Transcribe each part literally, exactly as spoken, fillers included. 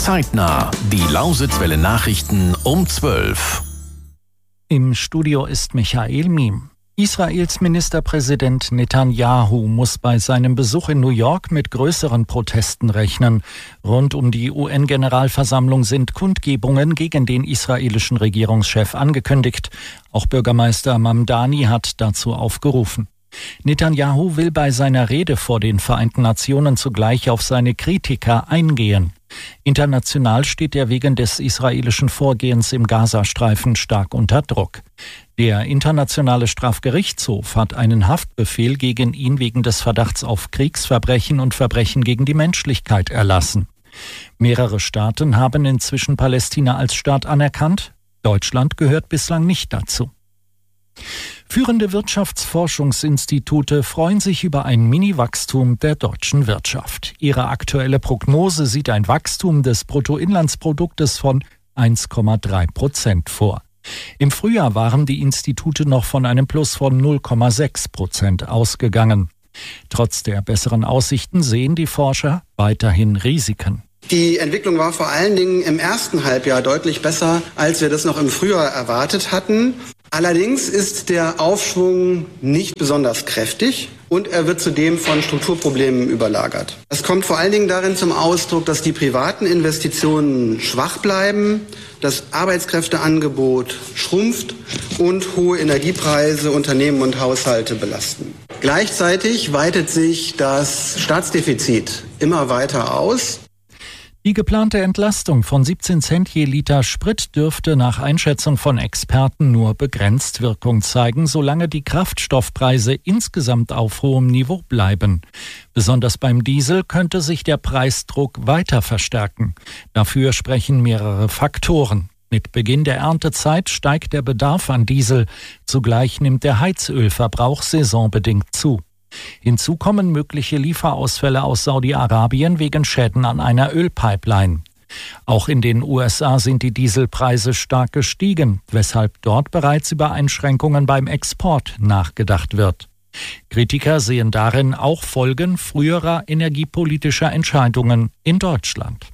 Zeitnah, die Lausitzwelle Nachrichten um zwölf. Im Studio ist Michael Miem. Israels Ministerpräsident Netanyahu muss bei seinem Besuch in New York mit größeren Protesten rechnen. Rund um die U N-Generalversammlung sind Kundgebungen gegen den israelischen Regierungschef angekündigt. Auch Bürgermeister Mamdani hat dazu aufgerufen. Netanyahu will bei seiner Rede vor den Vereinten Nationen zugleich auf seine Kritiker eingehen. International steht er wegen des israelischen Vorgehens im Gazastreifen stark unter Druck. Der Internationale Strafgerichtshof hat einen Haftbefehl gegen ihn wegen des Verdachts auf Kriegsverbrechen und Verbrechen gegen die Menschlichkeit erlassen. Mehrere Staaten haben inzwischen Palästina als Staat anerkannt. Deutschland gehört bislang nicht dazu. Führende Wirtschaftsforschungsinstitute freuen sich über ein Mini-Wachstum der deutschen Wirtschaft. Ihre aktuelle Prognose sieht ein Wachstum des Bruttoinlandsproduktes von eins Komma drei Prozent vor. Im Frühjahr waren die Institute noch von einem Plus von null Komma sechs Prozent ausgegangen. Trotz der besseren Aussichten sehen die Forscher weiterhin Risiken. Die Entwicklung war vor allen Dingen im ersten Halbjahr deutlich besser, als wir das noch im Frühjahr erwartet hatten. Allerdings ist der Aufschwung nicht besonders kräftig und er wird zudem von Strukturproblemen überlagert. Das kommt vor allen Dingen darin zum Ausdruck, dass die privaten Investitionen schwach bleiben, das Arbeitskräfteangebot schrumpft und hohe Energiepreise Unternehmen und Haushalte belasten. Gleichzeitig weitet sich das Staatsdefizit immer weiter aus. Die geplante Entlastung von siebzehn Cent je Liter Sprit dürfte nach Einschätzung von Experten nur begrenzt Wirkung zeigen, solange die Kraftstoffpreise insgesamt auf hohem Niveau bleiben. Besonders beim Diesel könnte sich der Preisdruck weiter verstärken. Dafür sprechen mehrere Faktoren. Mit Beginn der Erntezeit steigt der Bedarf an Diesel. Zugleich nimmt der Heizölverbrauch saisonbedingt zu. Hinzu kommen mögliche Lieferausfälle aus Saudi-Arabien wegen Schäden an einer Ölpipeline. Auch in den U S A sind die Dieselpreise stark gestiegen, weshalb dort bereits über Einschränkungen beim Export nachgedacht wird. Kritiker sehen darin auch Folgen früherer energiepolitischer Entscheidungen in Deutschland.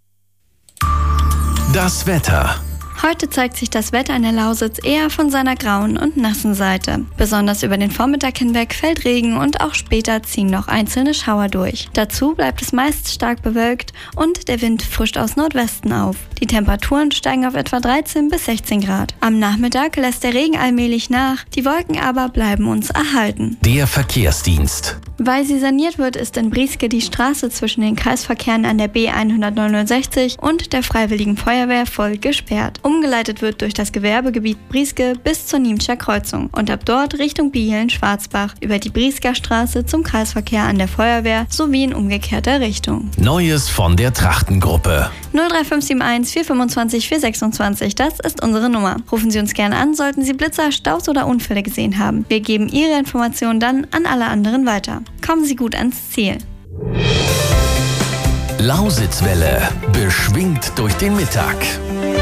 Das Wetter. Heute zeigt sich das Wetter in der Lausitz eher von seiner grauen und nassen Seite. Besonders über den Vormittag hinweg fällt Regen und auch später ziehen noch einzelne Schauer durch. Dazu bleibt es meist stark bewölkt und der Wind frischt aus Nordwesten auf. Die Temperaturen steigen auf etwa dreizehn bis sechzehn Grad. Am Nachmittag lässt der Regen allmählich nach, die Wolken aber bleiben uns erhalten. Der Verkehrsdienst. Weil sie saniert wird, ist in Brieske die Straße zwischen den Kreisverkehren an der B hundertneunundsechzig und der Freiwilligen Feuerwehr voll gesperrt. Umgeleitet wird durch das Gewerbegebiet Brieske bis zur Niemscher Kreuzung und ab dort Richtung Bielen-Schwarzbach über die Briesker Straße zum Kreisverkehr an der Feuerwehr sowie in umgekehrter Richtung. Neues von der Trachtengruppe. null drei fünf sieben eins vier fünfundzwanzig vier sechsundzwanzig, das ist unsere Nummer. Rufen Sie uns gerne an, sollten Sie Blitzer, Staus oder Unfälle gesehen haben. Wir geben Ihre Informationen dann an alle anderen weiter. Kommen Sie gut ans Ziel. Lausitzwelle, beschwingt durch den Mittag.